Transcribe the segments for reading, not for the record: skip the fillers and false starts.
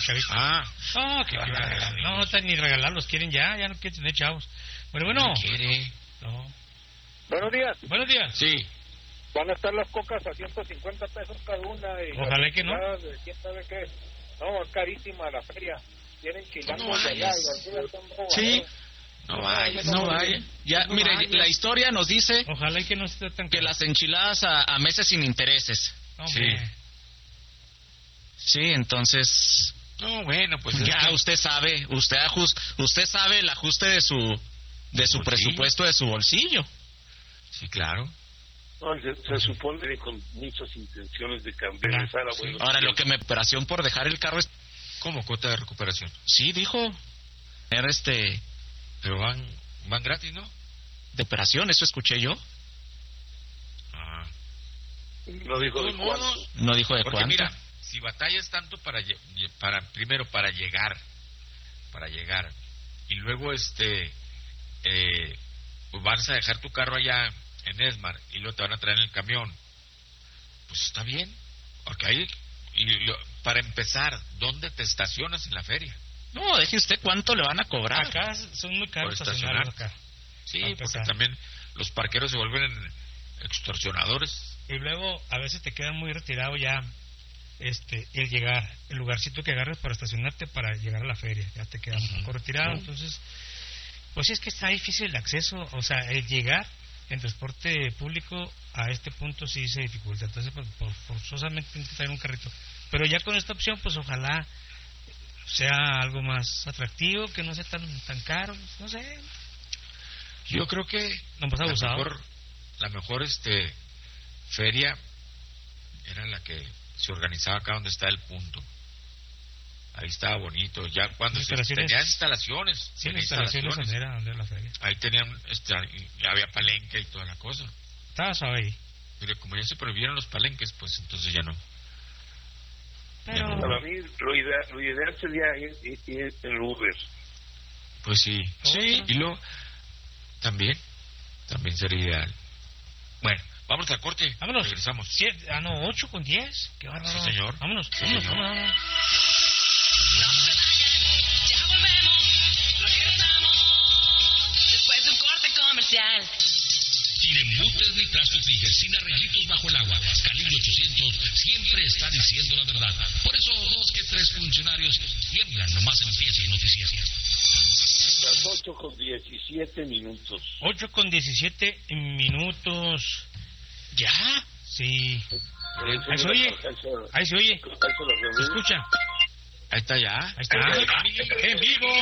chavito. No, que no están ni regalarlos, quieren ya no quieren tener chavos. Bueno. No quiere. No. Buenos días. Buenos días. Sí. Van a estar las cocas a 150 pesos cada una. Y ojalá que no. ¿Quién sabe qué? No, es carísima la feria. Tienen chilangos no de allá. Y sí. No vaya. Ya, mire, la historia nos dice ojalá y que no esté tan que las enchiladas a meses sin intereses. Hombre. Sí, entonces... No, bueno, pues... Ya usted sabe, usted sabe el ajuste de su presupuesto, de su bolsillo. Sí, claro. No, se supone con muchas intenciones de regresar a buenos. Ahora, lo que me operación por dejar el carro es... ¿Cómo cuota de recuperación? Sí, dijo. Pero van gratis, ¿no? De operación, eso escuché yo. No dijo de cuánto. No dijo de Porque cuánto. Mira, si batallas tanto primero para llegar, y luego pues vas a dejar tu carro allá en Esmar y luego te van a traer en el camión, pues está bien, porque ahí para empezar, ¿dónde te estacionas en la feria? No, deje usted cuánto le van a cobrar. Acá son muy caros estacionar acá. Sí, porque también los parqueros se vuelven extorsionadores. Y luego a veces te queda muy retirado ya el llegar, el lugarcito que agarres para estacionarte para llegar a la feria, ya te queda un poco retirado. Entonces, pues sí, es que está difícil el acceso, o sea, el llegar en transporte público a este punto sí se dificulta. Entonces, pues, forzosamente tienes que traer un carrito. Pero ya con esta opción, pues ojalá sea algo más atractivo, que no sea tan caro, no sé. Yo creo que la mejor feria era la que se organizaba acá donde está el punto. Ahí estaba bonito, ya cuando tenía instalaciones. Sí, instalaciones donde era la feria. Ahí tenían, ya había palenque y toda la cosa. Estaba suave ahí. Mire, como ya se prohibieron los palenques, pues entonces ya no. Pero para mí lo ideal sería ir en Uber. Pues sí. Sí. Y luego también sería ideal. Bueno, vamos al corte. Vámonos. Regresamos. 8:10. Qué bárbaro. Sí, señor. Vámonos. Sí, señor. Vámonos. Ya volvemos. Regresamos. Después de un corte comercial. Sin embutes ni trastos ni sin arreglitos bajo el agua. Calibre 800 siempre está diciendo la verdad. Por eso 2 que 3 funcionarios tiemblan nomás empieza el noticiero. Las 8:17. 8:17. ¿Ya? Sí. Ahí se oye. ¿Se escucha? Ahí está ya. Ahí está. En vivo.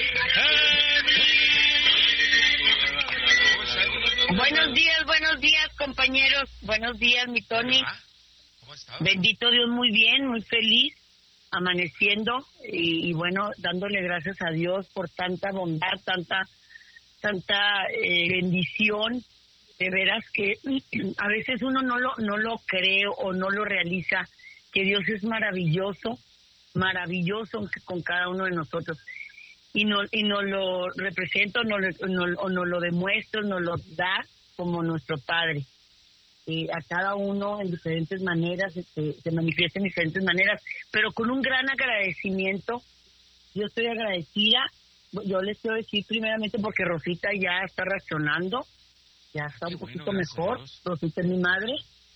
Buenos días, compañeros. Buenos días, mi Tony. ¿Cómo estás? Bendito Dios, muy bien, muy feliz, amaneciendo y bueno, dándole gracias a Dios por tanta bondad, tanta bendición. De veras que a veces uno no lo cree o no lo realiza, que Dios es maravilloso con cada uno de nosotros. Y nos lo representa, nos lo demuestra, nos lo da como nuestro Padre. A cada uno en diferentes maneras, se manifiesta en diferentes maneras, pero con un gran agradecimiento. Yo estoy agradecida. Yo les quiero decir primeramente porque Rosita ya está reaccionando, ya está un poquito mejor. Rosita es mi madre.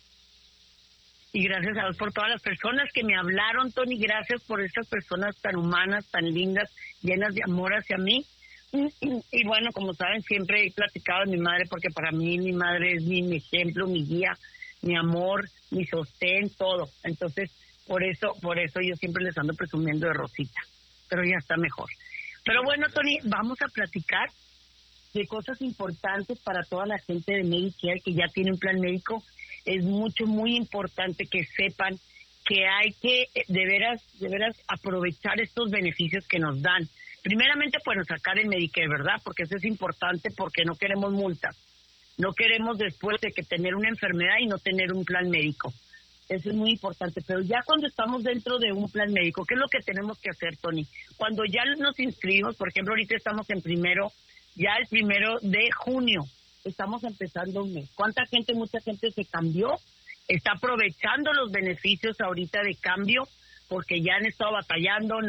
Y gracias a Dios por todas las personas que me hablaron, Tony. Gracias por estas personas tan humanas, tan lindas, llenas de amor hacia mí. Y bueno, como saben, siempre he platicado de mi madre, porque para mí mi madre es mi ejemplo, mi guía, mi amor, mi sostén, todo. Entonces, por eso yo siempre les ando presumiendo de Rosita, pero ya está mejor. Pero bueno, Tony, vamos a platicar de cosas importantes para toda la gente de Medicare que ya tiene un plan médico. Es muy importante que sepan que hay que de veras aprovechar estos beneficios que nos dan. Primeramente, pues sacar el Medicare, ¿verdad? Porque eso es importante, porque no queremos multas. No queremos después de que tener una enfermedad y no tener un plan médico. Eso es muy importante. Pero ya cuando estamos dentro de un plan médico, ¿qué es lo que tenemos que hacer, Tony? Cuando ya nos inscribimos, por ejemplo, ahorita estamos el 1 de junio. Estamos empezando un mes. Mucha gente se cambió, está aprovechando los beneficios ahorita de cambio, porque ya han estado batallando,